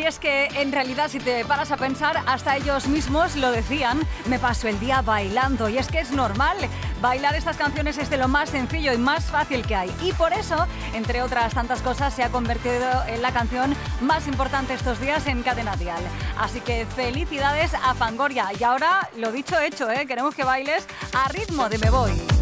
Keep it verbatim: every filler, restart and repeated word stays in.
es que en realidad si te paras a pensar, hasta ellos mismos lo decían, me paso el día bailando. Y es que es normal, bailar estas canciones es de lo más sencillo y más fácil que hay. Y por eso, entre otras tantas cosas, se ha convertido en la canción más importante estos días en Cadena Dial. Así que felicidades a Fangoria. Y ahora, lo dicho, hecho, ¿eh? Queremos que bailes a ritmo de Me Voy.